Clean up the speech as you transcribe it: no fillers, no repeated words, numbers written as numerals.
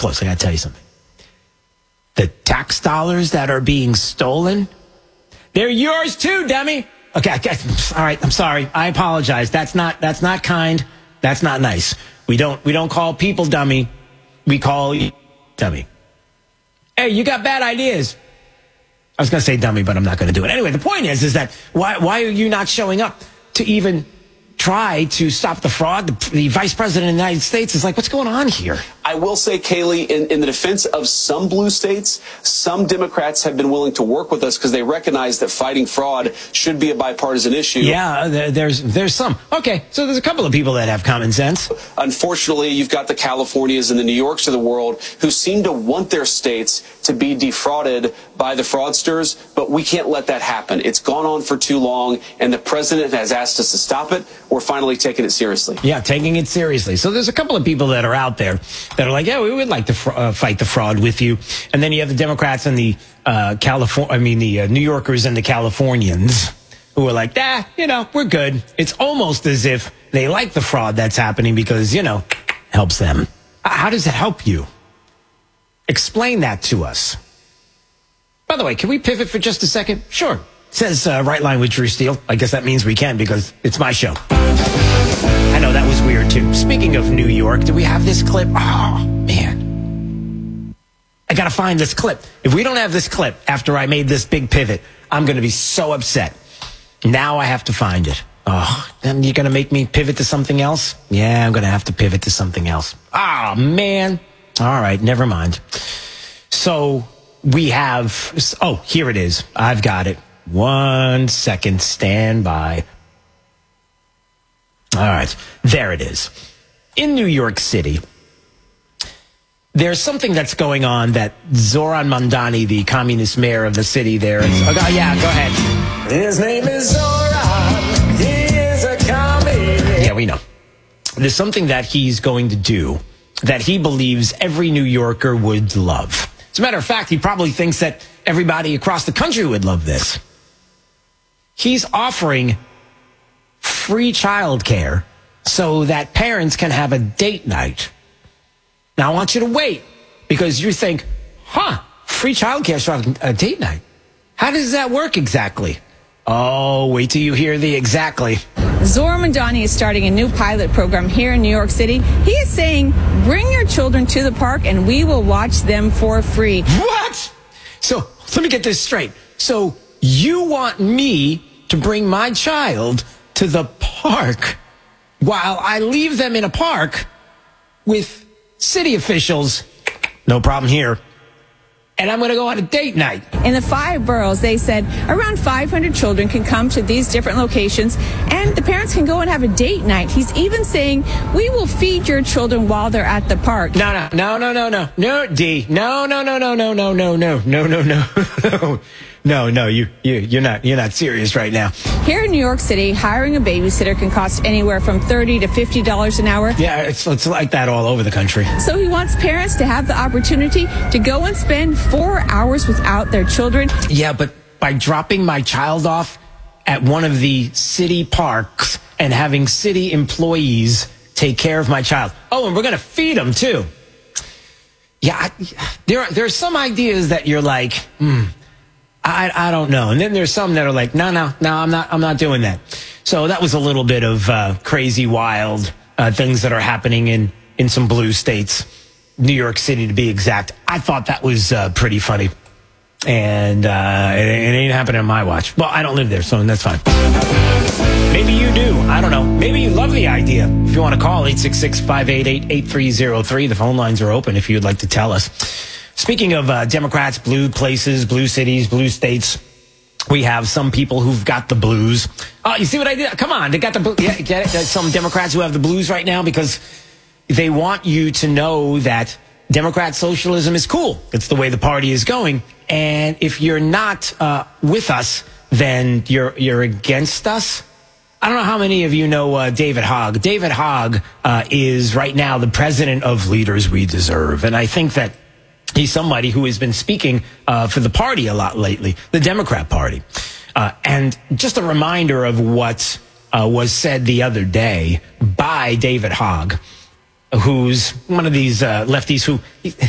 close. I got to tell you something. The tax dollars that are being stolen, they're yours too, dummy. Okay, all right. I'm sorry. I apologize. That's not kind. That's not nice. We don't call people dummy. We call you dummy. Hey, you got bad ideas. I was going to say dummy, but I'm not going to do it. Anyway, the point is that why are you not showing up to even try to stop the fraud? The vice president of the United States is like, what's going on here? I will say, Kaylee, in the defense of some blue states, some Democrats have been willing to work with us because they recognize that fighting fraud should be a bipartisan issue. Yeah, there's some. Okay, so there's a couple of people that have common sense. Unfortunately, you've got the Californias and the New Yorks of the world who seem to want their states to be defrauded by the fraudsters, but we can't let that happen. It's gone on for too long, and the president has asked us to stop it. We're finally taking it seriously. Yeah, taking it seriously. So there's a couple of people that are out there that are like, yeah, we would like to fight the fraud with you. And then you have the Democrats and the the New Yorkers and the Californians who are like, we're good. It's almost as if they like the fraud that's happening because, helps them. How does it help you? Explain that to us. By the way, can we pivot for just a second? Sure. It says Right Line with Drew Steele. I guess that means we can because it's my show. I know that was weird too. Speaking of New York, do we have this clip? Oh, man. I got to find this clip. If we don't have this clip after I made this big pivot, I'm going to be so upset. Now I have to find it. Oh, then you're going to make me pivot to something else? Yeah, I'm going to have to pivot to something else. Oh, man. All right, never mind. So we have, here it is. I've got it. 1 second, stand by. All right, there it is. In New York City, there's something that's going on that Zoran Mandani, the communist mayor of the city there, go ahead. His name is Zoran. He is a communist. Yeah, we know. There's something that he's going to do that he believes every New Yorker would love. As a matter of fact, he probably thinks that everybody across the country would love this. He's offering free childcare so that parents can have a date night. Now, I want you to wait because you think, free childcare for a date night. How does that work exactly? Oh, wait till you hear the exactly. Zoran Mandani is starting a new pilot program here in New York City. He is saying, bring your children to the park and we will watch them for free. What? So let me get this straight. So you want me to bring my child to the park while I leave them in a park with city officials? No problem here. And I'm going to go on a date night. In the 5 boroughs, they said around 500 children can come to these different locations and the parents can go and have a date night. He's even saying, we will feed your children while they're at the park. No, D. No, you're not serious right now. Here in New York City, hiring a babysitter can cost anywhere from $30 to $50 an hour. Yeah, it's like that all over the country. So he wants parents to have the opportunity to go and spend 4 hours without their children. Yeah, but by dropping my child off at one of the city parks and having city employees take care of my child. Oh, and we're going to feed them too. Yeah, there are some ideas that you're like, I don't know. And then there's some that are like, no, I'm not doing that. So that was a little bit of crazy, wild things that are happening in some blue states, New York City to be exact. I thought that was pretty funny. And it ain't happening on my watch. Well, I don't live there, so that's fine. Maybe you do. I don't know. Maybe you love the idea. If you want to call, 866-588-8303. The phone lines are open if you'd like to tell us. Speaking of Democrats, blue places, blue cities, blue states, we have some people who've got the blues. Oh, you see what I did? Come on, they got the blues. Yeah, get it? There's some Democrats who have the blues right now because they want you to know that Democrat socialism is cool. It's the way the party is going. And if you're not with us, then you're against us. I don't know how many of you know David Hogg. David Hogg is right now the president of Leaders We Deserve. And I think that he's somebody who has been speaking for the party a lot lately, the Democrat Party. And just a reminder of what was said the other day by David Hogg, who's one of these lefties who